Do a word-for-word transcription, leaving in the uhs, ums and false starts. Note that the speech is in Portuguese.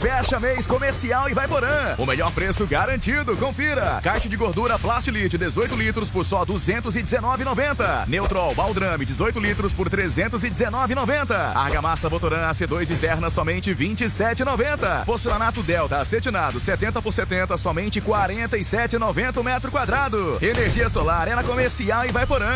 Fecha mês comercial e vai Porã. O melhor preço garantido, confira. Caixa de gordura Plastilite dezoito litros por só duzentos e dezenove reais e noventa centavos. Neutrol Baldrame dezoito litros por trezentos e dezenove reais e noventa centavos. Argamassa Votoran A C dois externa somente vinte e sete reais e noventa centavos. Porcelanato Delta acetinado setenta por setenta somente quarenta e sete reais e noventa centavos o metro quadrado. Energia solar é na Comercial e vai Porã.